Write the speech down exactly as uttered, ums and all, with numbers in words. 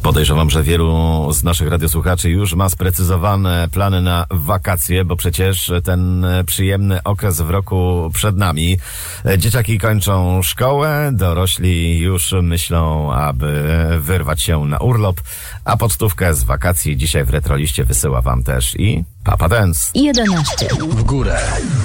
Podejrzewam, że wielu z naszych radiosłuchaczy już ma sprecyzowane plany na wakacje, bo przecież ten przyjemny okres w roku przed nami. Dzieciaki kończą szkołę, dorośli już myślą, aby wyrwać się na urlop, a pocztówkę z wakacji dzisiaj w Retroliście wysyła wam też i Papa Dance. jedenaście. W górę.